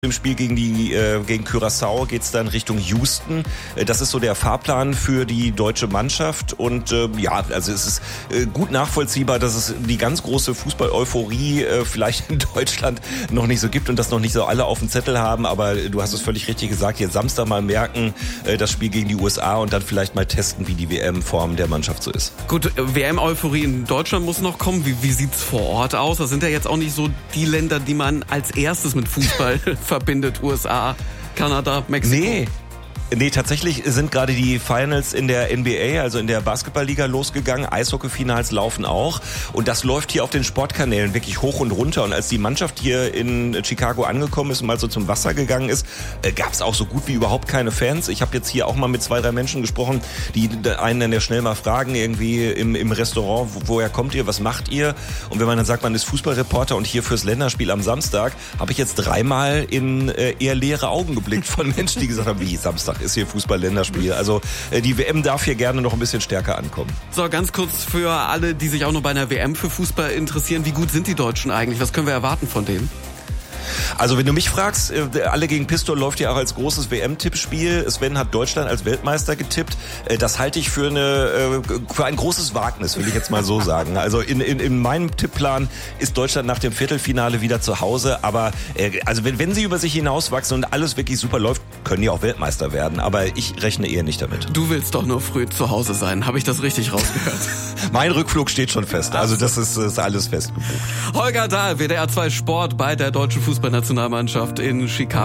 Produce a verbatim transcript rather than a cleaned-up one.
Im Spiel gegen die äh, gegen Curaçao geht's dann Richtung Houston. Äh, das ist so der Fahrplan für die deutsche Mannschaft und äh, ja, also es ist äh, gut nachvollziehbar, dass es die ganz große Fußball-Euphorie äh, vielleicht in Deutschland noch nicht so gibt und das noch nicht so alle auf dem Zettel haben, aber du hast es völlig richtig gesagt, jetzt Samstag mal merken, äh, das Spiel gegen die U S A und dann vielleicht mal testen, wie die W M-Form der Mannschaft so ist. Gut, W M-Euphorie in Deutschland muss noch kommen. Wie, wie sieht's vor Ort aus? Das sind ja jetzt auch nicht so die Länder, die man als erstes mit Fußball verbindet. U S A, Kanada, Mexiko. Nee. Nee, tatsächlich sind gerade die Finals in der N B A, also in der Basketballliga losgegangen. Eishockey-Finals laufen auch. Und das läuft hier auf den Sportkanälen wirklich hoch und runter. Und als die Mannschaft hier in Chicago angekommen ist und mal so zum Wasser gegangen ist, äh, gab es auch so gut wie überhaupt keine Fans. Ich habe jetzt hier auch mal mit zwei, drei Menschen gesprochen, die einen dann ja schnell mal fragen, irgendwie im, im Restaurant, wo, woher kommt ihr, was macht ihr? Und wenn man dann sagt, man ist Fußballreporter und hier fürs Länderspiel am Samstag, habe ich jetzt dreimal in äh, eher leere Augen geblickt von Menschen, die gesagt haben, wie, Samstag ist hier Fußball-Länderspiel. Also äh, die W M darf hier gerne noch ein bisschen stärker ankommen. So, ganz kurz für alle, die sich auch nur bei einer W M für Fußball interessieren. Wie gut sind die Deutschen eigentlich? Was können wir erwarten von denen? Also wenn du mich fragst, Alle gegen Pistol läuft ja auch als großes W M-Tippspiel. Sven hat Deutschland als Weltmeister getippt. Das halte ich für eine für ein großes Wagnis, will ich jetzt mal so sagen. Also in, in, in meinem Tippplan ist Deutschland nach dem Viertelfinale wieder zu Hause. Aber also wenn, wenn sie über sich hinauswachsen und alles wirklich super läuft, können die auch Weltmeister werden. Aber ich rechne eher nicht damit. Du willst doch nur früh zu Hause sein. Habe ich das richtig rausgehört? Mein Rückflug steht schon fest. Also das ist, ist alles fest gebucht. Holger Dahl, W D R zwei Sport bei der deutschen Fußballnationalmannschaft in Chicago.